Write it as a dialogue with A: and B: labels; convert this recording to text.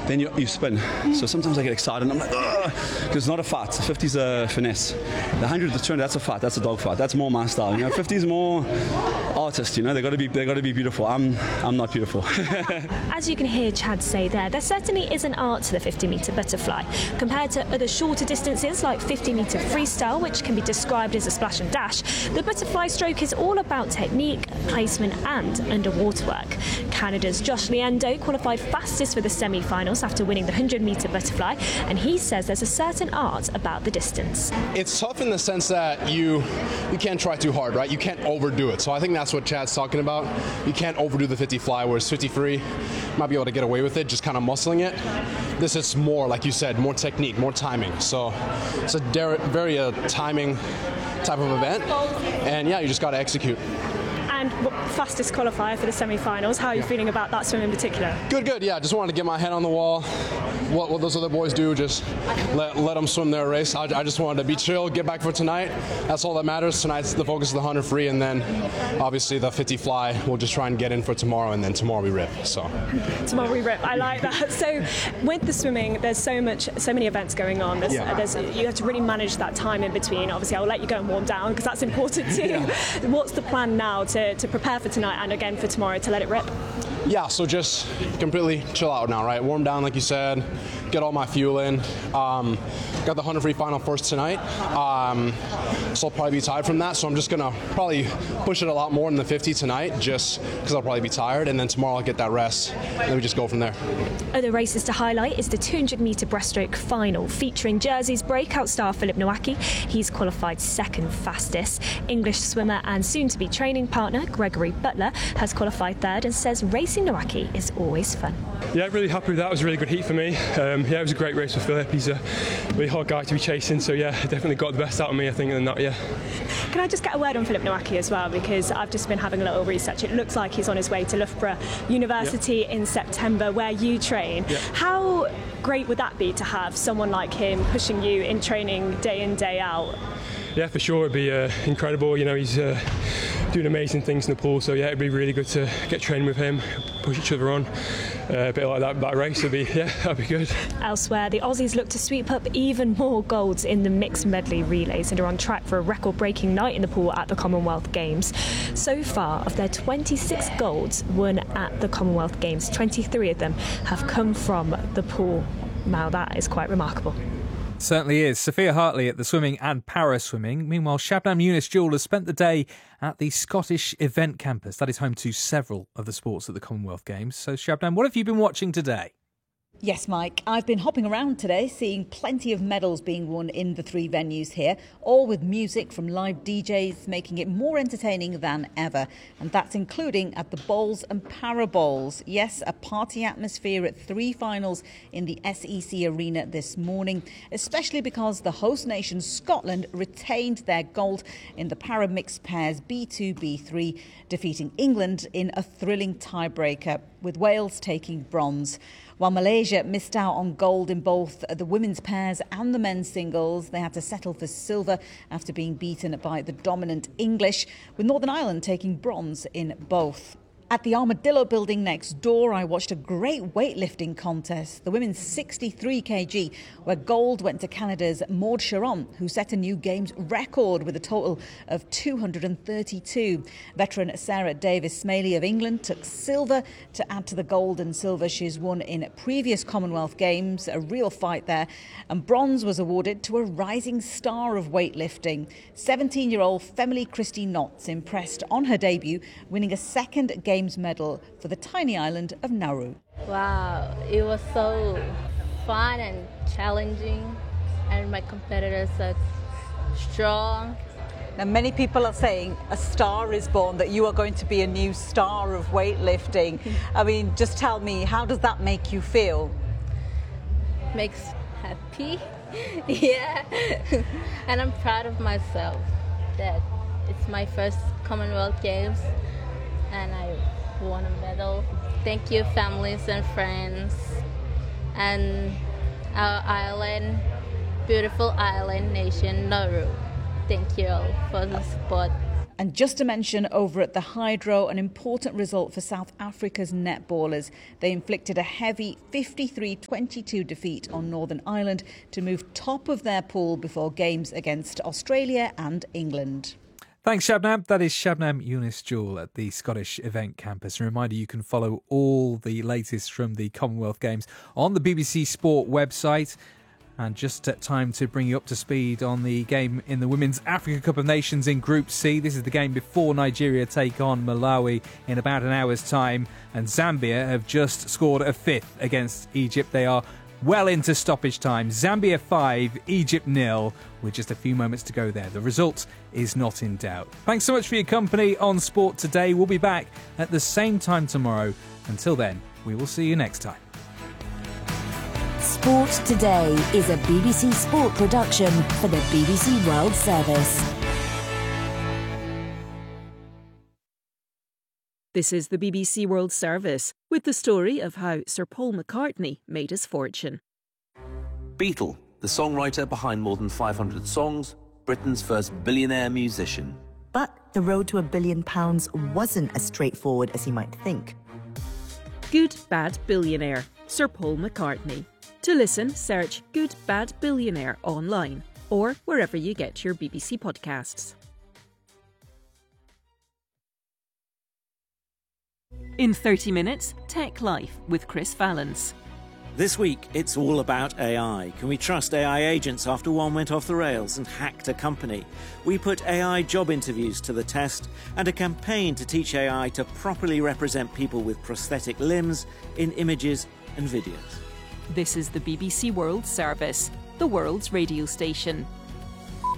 A: then you spin. So sometimes I get excited and I'm like, because it's not a fight. 50's a finesse. The 100, the 200, that's a fight. That's a dog fight. That's more my style. 50's more artist. They got to be beautiful. I'm not beautiful.
B: As you can hear Chad say there certainly is an art to the 50-metre butterfly. Compared to other shorter distances like 50-metre freestyle, which can be described as a splash and dash, the butterfly stroke is all about technique, placement and underwater work. Canada's Josh Liendo qualified fastest for the semi-finals after winning the 100-metre butterfly, and he says there's a certain art about the distance.
C: It's tough in the sense that you can't try too hard, right? You can't overdo it. So I think that's what Chad's talking about. You can't overdo the 50 fly, whereas 50 free, you might be able to get away with it, just kind of muscling it. This is more, like you said, more technique, more timing. So it's a very timing type of event, and yeah, you just got to execute.
B: And fastest qualifier for the semi-finals. How are you feeling about that swim in particular?
C: Good. Yeah, just wanted to get my head on the wall. What those other boys do, just let them swim their race. I just wanted to be chill, get back for tonight. That's all that matters. Tonight's the focus of the 100 free, and then obviously the 50 fly. We'll just try and get in for tomorrow, and then tomorrow we rip. So
B: tomorrow we rip. I like that. So with the swimming, there's so many events going on. You have to really manage that time in between. Obviously, I'll let you go and warm down because that's important too. Yeah. What's the plan now to prepare for tonight and again for tomorrow to let it rip?
C: Yeah, so just completely chill out now, right? Warm down, like you said, get all my fuel in. Got the 100 free final first tonight, so I'll probably be tired from that. So I'm just gonna probably push it a lot more in the 50 tonight, just because I'll probably be tired. And then tomorrow I'll get that rest, and then we just go from there.
B: Other races to highlight is the 200-metre breaststroke final, featuring Jersey's breakout star Philip Nowacki. He's qualified second fastest. English swimmer and soon-to-be training partner Gregory Butler has qualified third and says racing Nowacki is always fun.
D: Yeah, really happy with that. It was a really good heat for me. It was a great race with Philip. He's a really hard guy to be chasing, so yeah, definitely got the best out of me, I think, than that, yeah.
B: Can I just get a word on Philip Nowacki as well, because I've just been having a little research. It looks like he's on his way to Loughborough University in September, where you train. How great would that be to have someone like him pushing you in training day in, day out?
D: Yeah, for sure, it'd be incredible. He's doing amazing things in the pool, so yeah, it'd be really good to get training with him, push each other on. A bit like that race, that'd be good. Elsewhere,
B: the Aussies look to sweep up even more golds in the mixed medley relays and are on track for a record-breaking night in the pool at the Commonwealth Games. So far, of their 26 golds won at the Commonwealth Games, 23 of them have come from the pool. Now that is quite remarkable.
E: Certainly is. Sophia Hartley at the swimming and para swimming. Meanwhile, Shabnam Younis Jewell has spent the day at the Scottish Event Campus. That is home to several of the sports at the Commonwealth Games. So, Shabnam, what have you been watching today?
F: Yes, Mike. I've been hopping around today, seeing plenty of medals being won in the three venues here, all with music from live DJs, making it more entertaining than ever. And that's including at the bowls and para bowls. Yes, a party atmosphere at three finals in the SEC Arena this morning, especially because the host nation Scotland retained their gold in the para mixed pairs B2, B3, defeating England in a thrilling tiebreaker, with Wales taking bronze. While Malaysia missed out on gold in both the women's pairs and the men's singles, they had to settle for silver after being beaten by the dominant English, with Northern Ireland taking bronze in both. At the Armadillo building next door, I watched a great weightlifting contest, the women's 63 kg, where gold went to Canada's Maud Sharon, who set a new Games record with a total of 232. Veteran Sarah Davis-Smaley of England took silver to add to the gold and silver she's won in previous Commonwealth Games, a real fight there. And bronze was awarded to a rising star of weightlifting. 17-year-old Femily Christie Knotts impressed on her debut, winning a second Games medal for the tiny island of Nauru.
G: Wow, it was so fun and challenging, and my competitors are strong.
F: Now, many people are saying a star is born, that you are going to be a new star of weightlifting. I mean, just tell me, how does that make you feel?
G: Makes happy, yeah. And I'm proud of myself that it's my first Commonwealth Games and I won a medal. Thank you, families and friends, and our island, beautiful island nation, Nauru. Thank you all for the support.
F: And just to mention, over at the Hydro, an important result for South Africa's netballers. They inflicted a heavy 53-22 defeat on Northern Ireland to move top of their pool before games against Australia and England.
E: Thanks, Shabnam. That is Shabnam Younis-Jewell at the Scottish Event Campus. A reminder, you can follow all the latest from the Commonwealth Games on the BBC Sport website. And just time to bring you up to speed on the game in the Women's Africa Cup of Nations in Group C. This is the game before Nigeria take on Malawi in about an hour's time. And Zambia have just scored a fifth against Egypt. They are well into stoppage time. Zambia 5, Egypt 0, with just a few moments to go there. The result is not in doubt. Thanks so much for your company on Sport Today. We'll be back at the same time tomorrow. Until then, we will see you next time.
H: Sport Today is a BBC Sport production for the BBC World Service.
I: This is the BBC World Service, with the story of how Sir Paul McCartney made his fortune.
J: Beatle, the songwriter behind more than 500 songs, Britain's first billionaire musician.
K: But the road to £1 billion wasn't as straightforward as you might think.
I: Good Bad Billionaire, Sir Paul McCartney. To listen, search Good Bad Billionaire online or wherever you get your BBC podcasts. In 30 minutes, Tech Life with Chris Vallance.
L: This week, it's all about AI. Can we trust AI agents after one went off the rails and hacked a company? We put AI job interviews to the test and a campaign to teach AI to properly represent people with prosthetic limbs in images and videos.
I: This is the BBC World Service, the world's radio station.